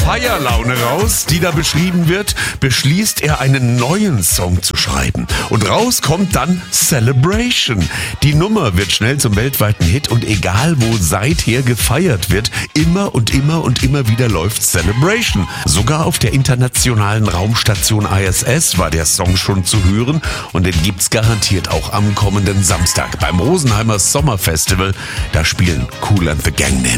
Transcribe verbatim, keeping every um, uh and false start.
Feierlaune raus, die da beschrieben wird, beschließt er, einen neuen Song zu schreiben. Und raus kommt dann Celebration. Die Nummer wird schnell zum weltweiten Hit und egal wo seither gefeiert wird, immer und immer und immer wieder läuft Celebration. Sogar auf der internationalen Raumstation I S S war der Song schon zu hören und den gibt's garantiert auch am kommenden Samstag beim Rosenheimer Sommerfestival. Da spielen Kool and the Gang nämlich.